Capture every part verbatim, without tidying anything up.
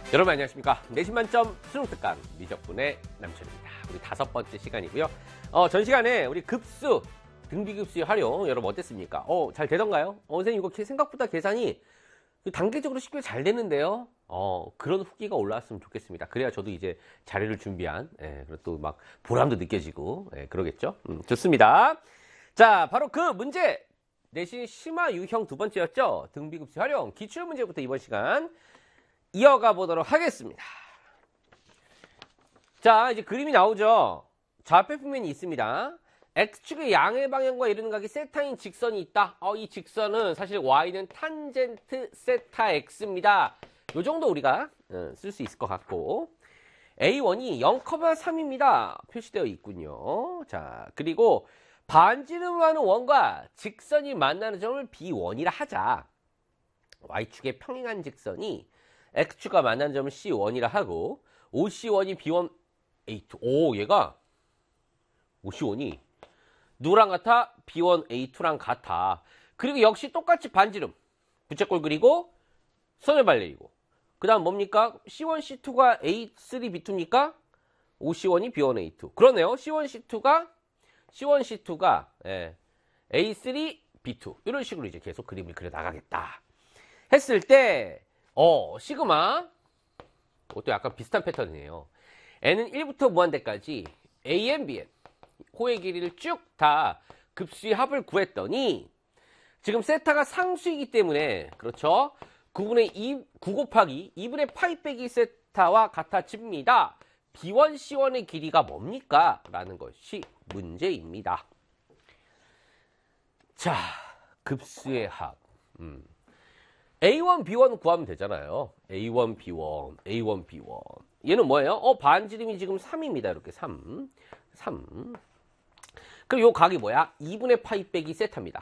여러분 안녕하십니까. 내신 만점 수능 특강 미적분의 남철입니다. 우리 다섯 번째 시간이고요. 어, 전 시간에 우리 급수, 등비급수의 활용 여러분 어땠습니까? 어, 잘 되던가요? 어, 선생님 이거 생각보다 계산이 단계적으로 쉽게 잘 되는데요. 어, 그런 후기가 올라왔으면 좋겠습니다. 그래야 저도 이제 자료를 준비한, 예, 그리고 또 막 보람도 느껴지고, 예, 그러겠죠. 음, 좋습니다. 자, 바로 그 문제! 내신 심화 유형 두 번째였죠. 등비급수 활용 기출 문제부터 이번 시간 이어가 보도록 하겠습니다. 자, 이제 그림이 나오죠. 좌표 평면이 있습니다. X축의 양의 방향과 이르는 각이 세타인 직선이 있다. 어, 이 직선은 사실 Y는 탄젠트 세타 X입니다. 요 정도 우리가 어, 쓸 수 있을 것 같고, 에이 원이 영, 삼입니다. 표시되어 있군요. 자, 그리고 반지름으로 하는 원과 직선이 만나는 점을 비 원이라 하자. Y축의 평행한 직선이 X축과 만나는 점을 씨 원이라 하고, 오 씨 원이 비 원, 에이 투. 오, 얘가 오 씨 원이 누구랑 같아? 비 원, 에이 투랑 같아. 그리고 역시 똑같이 반지름. 부채꼴 그리고 선을 발레이고. 그 다음 뭡니까? 씨 원, 씨 투가 에이 쓰리, 비 투입니까? 오 씨 원이 비 원, 에이 투. 그러네요. 씨 원, 씨 투가, 씨 원, 씨 투가, 예, 에이 쓰리, 비 투. 이런 식으로 이제 계속 그림을 그려 나가겠다. 했을 때, 어, 시그마. 이것도 약간 비슷한 패턴이에요. n은 일부터 무한대까지 an, bn. 호의 길이를 쭉 다 급수의 합을 구했더니, 지금 세타가 상수이기 때문에, 그렇죠? 구분의 이, 구 곱하기 이분의 파이 빼기 세타와 같아집니다. 비 원, 씨 원의 길이가 뭡니까? 라는 것이 문제입니다. 자, 급수의 합. 음. 에이 원, 비 원 구하면 되잖아요. 에이 원, 비 원, 에이 원, 비 원. 얘는 뭐예요? 어, 반지름이 지금 삼입니다. 이렇게 삼. 삼. 그럼 요 각이 뭐야? 이분의 파이 빼기 세타입니다.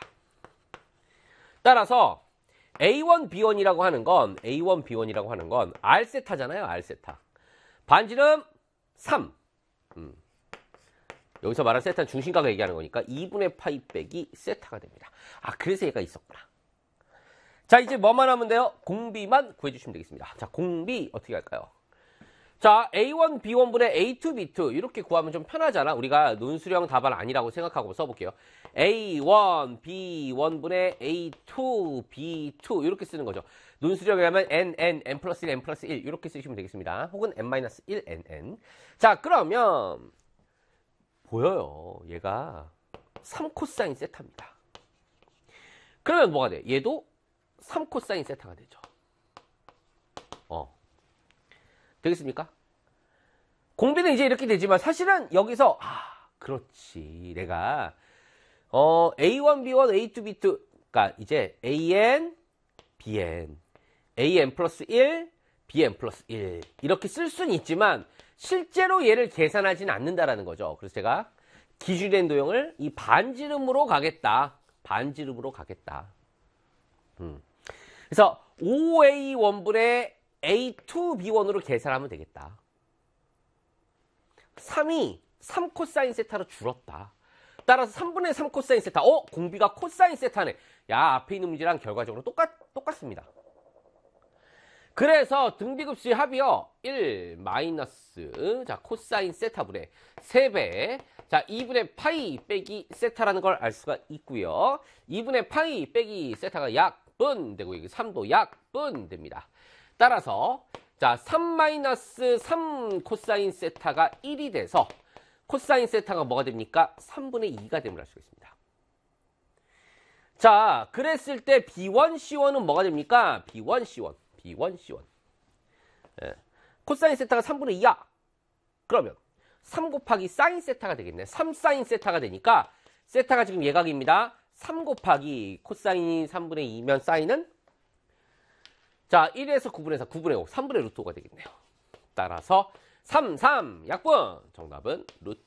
따라서 에이 원, 비 원이라고 하는 건, 에이 원, 비 원이라고 하는 건 R 세타잖아요. R 세타. 반지름 삼. 음. 여기서 말한 세타는 중심각을 얘기하는 거니까 이분의 파이 빼기 세타가 됩니다. 아, 그래서 얘가 있었구나. 자, 이제 뭐만 하면 돼요? 공비만 구해주시면 되겠습니다. 자, 공비 어떻게 할까요? 자, 에이 원, 비 원분의 에이 투, 비 투 이렇게 구하면 좀 편하잖아. 우리가 논술형 답안 아니라고 생각하고 써볼게요. 에이 원, 비 원분의 에이 투, 비 투 이렇게 쓰는 거죠. 논술형에 하면 n, n, n 플러스 일, n 플러스 일 이렇게 쓰시면 되겠습니다. 혹은 n 마이너스 일, n, n. 자, 그러면 보여요. 얘가 삼 코사인 세타입니다. 그러면 뭐가 돼? 얘도 삼 코사인 세타가 되죠. 어. 되겠습니까? 공비는 이제 이렇게 되지만 사실은 여기서 아, 그렇지. 내가 어, 에이 원, 비 원, 에이 투, 비 투 그러니까 이제 에이엔, 비엔, 에이엔 플러스 일, 비엔 플러스 일 이렇게 쓸 수는 있지만 실제로 얘를 계산하지는 않는다라는 거죠. 그래서 제가 기준된 도형을 이 반지름으로 가겠다. 반지름으로 가겠다. 음. 그래서 오 에이 원분의 에이 투, 비 원으로 계산하면 되겠다. 삼이 삼 코사인 세타로 줄었다. 따라서 삼분의 삼 코사인 세타. 어? 공비가 코사인 세타네. 야, 앞에 있는 문제랑 결과적으로 똑같, 똑같습니다. 그래서 등비급수의 합이요. 일 마이너스, 자, 코사인 세타분의 세 배. 자, 이분의 파이 빼기 세타라는 걸 알 수가 있고요. 이분의 파이 빼기 세타가 약분 되고, 여기 삼도 약분 됩니다. 따라서 자, 삼 마이너스 삼 코사인 세타가 일이 돼서 코사인 세타가 뭐가 됩니까? 삼분의 이가 됨을 알 수가 있습니다. 자, 그랬을 때 비 원, 씨 원은 뭐가 됩니까? 비 원, 씨 원. 비 원, 씨 원. 예. 코사인 세타가 삼분의 이야. 그러면 삼 곱하기 사인 세타가 되겠네. 삼 사인 세타가 되니까 세타가 지금 예각입니다. 삼 곱하기 코사인이 삼분의 이면 사인은 자, 일에서 구분해서 구분의 오, 삼분의 루트 오가 되겠네요. 따라서 삼, 삼, 약분. 정답은 루트